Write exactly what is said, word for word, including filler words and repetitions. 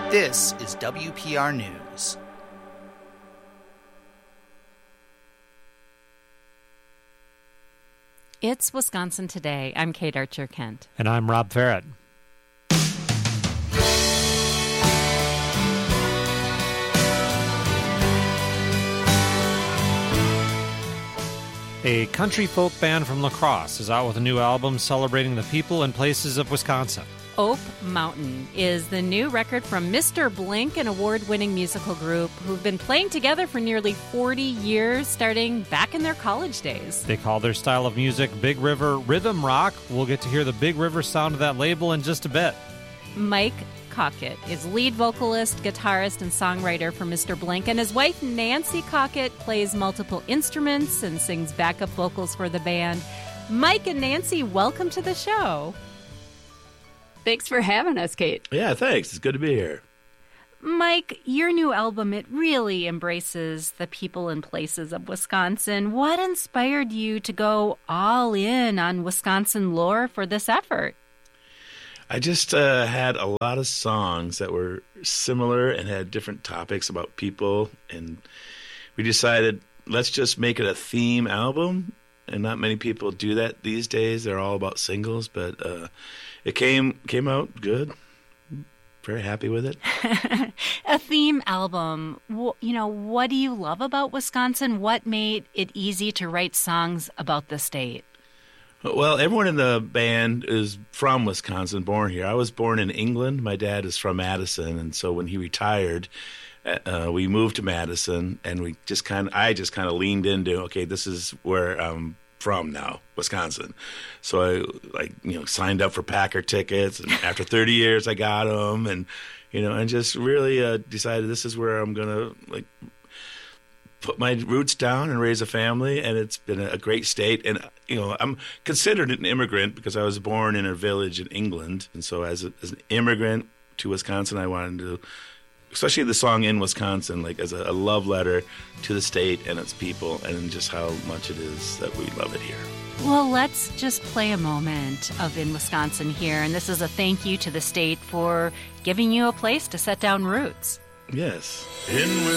This is W P R News. It's Wisconsin Today. I'm Kate Archer-Kent. And I'm Rob Farrett. A country folk band from La Crosse is out with a new album celebrating the people and places of Wisconsin. Oak Mountain is the new record from Mister Blink, an award-winning musical group who've been playing together for nearly forty years, starting back in their college days. They call their style of music Big River Rhythm Rock. We'll get to hear the Big River sound of that label in just a bit. Mike Cockett is lead vocalist, guitarist, and songwriter for Mister Blink, and his wife Nancy Cockett plays multiple instruments and sings backup vocals for the band. Mike and Nancy, welcome to the show. Thanks for having us, Kate. Yeah, thanks. It's good to be here. Mike, your new album, it really embraces the people and places of Wisconsin. What inspired you to go all in on Wisconsin lore for this effort? I just uh, had a lot of songs that were similar and had different topics about people, and we decided let's just make it a theme album. And not many people do that these days. They're all about singles, but uh, it came came out good. Very happy with it. A theme album. You know, what do you love about Wisconsin? What made it easy to write songs about the state? Well, everyone in the band is from Wisconsin, born here. I was born in England. My dad is from Madison, and so when he retired, uh, we moved to Madison, and we just kind of, I just kind of leaned into, okay, this is where I'm from now, Wisconsin. So I, like, you know, signed up for Packer tickets, and after thirty years, I got them, and you know, and just really uh, decided this is where I'm gonna like put my roots down and raise a family, and it's been a great state. And you know, I'm considered an immigrant because I was born in a village in England, and so as, a, as an immigrant to Wisconsin, I wanted to, especially the song In Wisconsin, like as a, a love letter to the state and its people, and just how much it is that we love it here. Well, let's just play a moment of In Wisconsin here, and this is a thank you to the state for giving you a place to set down roots. Yes. In